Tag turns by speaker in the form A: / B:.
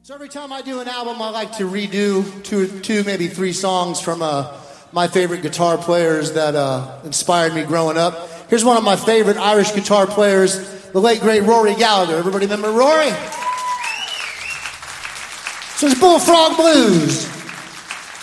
A: So every time I do an album, I like to redo two, maybe three songs from my favorite guitar players that inspired me growing up. Here's one of my favorite Irish guitar players, the late, great Rory Gallagher. Everybody remember Rory? So it's Bullfrog Blues.